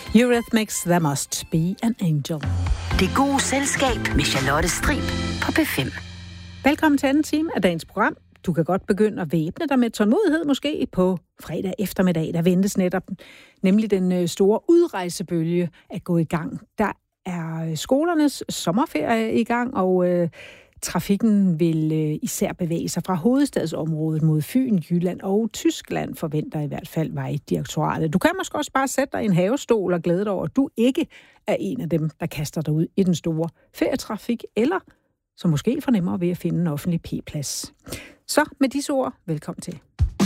Eurythmics, There Must Be an Angel. Det gode selskab med Charlotte Strib på P5. Velkommen til anden time af dagens program. Du kan godt begynde at væbne dig med tålmodighed måske på fredag eftermiddag. Der ventes netop nemlig den store udrejsebølge at gå i gang. Der er skolernes sommerferie i gang, og trafikken vil især bevæge sig fra hovedstadsområdet mod Fyn, Jylland og Tyskland, forventer i hvert fald Vejdirektoratet. Du kan måske også bare sætte dig i en havestol og glæde dig over, at du ikke er en af dem, der kaster dig ud i den store ferietrafik, eller som måske fornemmer ved at finde en offentlig p-plads. Så med disse ord, velkommen til.